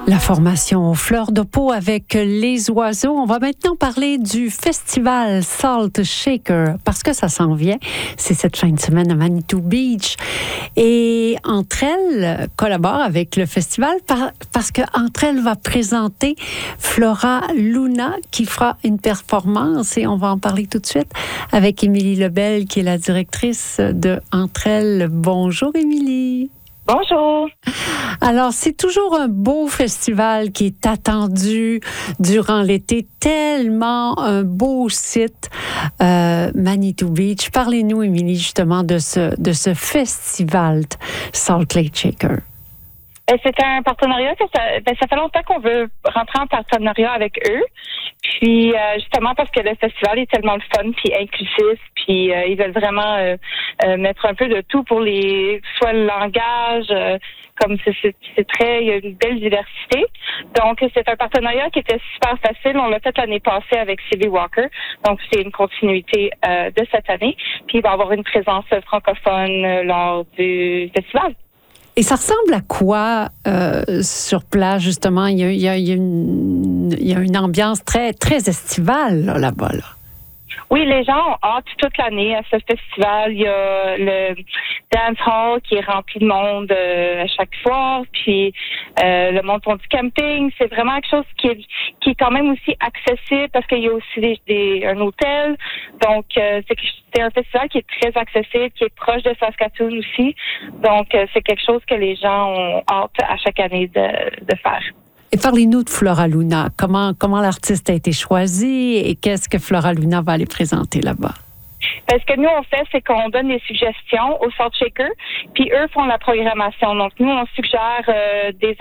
La formation Fleurs de peau avec les oiseaux. On va maintenant parler du festival Salt Shaker parce que ça s'en vient. C'est cette fin de semaine à Manitou Beach. Et Entre elles collabore avec le festival parce que Entre elles va présenter Flora Luna qui fera une performance et on va en parler tout de suite avec Émilie Lebel qui est la directrice de Entre elles. Bonjour Émilie. Bonjour. Alors, c'est toujours un beau festival qui est attendu durant l'été. Tellement un beau site, Manitou Beach. Parlez-nous, Émilie, justement, de ce festival Salt Lake Shaker. C'est un partenariat que ça fait longtemps qu'on veut rentrer en partenariat avec eux. Puis justement parce que le festival est tellement le fun puis inclusif, puis ils veulent vraiment mettre un peu de tout pour soit le langage, comme c'est très, il y a une belle diversité. Donc c'est un partenariat qui était super facile. On l'a fait l'année passée avec Sylvie Walker. Donc c'est une continuité de cette année. Puis il va y avoir une présence francophone lors du festival. Et ça ressemble à quoi sur place, justement? Il y a une ambiance très, très estivale là-bas. Là. Oui, les gens ont hâte toute l'année à ce festival. Il y a le dance hall qui est rempli de monde à chaque soir. Puis le monde font du camping. C'est vraiment quelque chose qui est quand même aussi accessible parce qu'il y a aussi un hôtel. Donc c'est un festival qui est très accessible, qui est proche de Saskatoon aussi. Donc c'est quelque chose que les gens ont hâte à chaque année de faire. Et parlez-nous de Flora Luna. Comment l'artiste a été choisi et qu'est-ce que Flora Luna va aller présenter là-bas? Ce que nous, on fait, c'est qu'on donne des suggestions au Salt Shaker, puis eux font la programmation. Donc, nous, on suggère des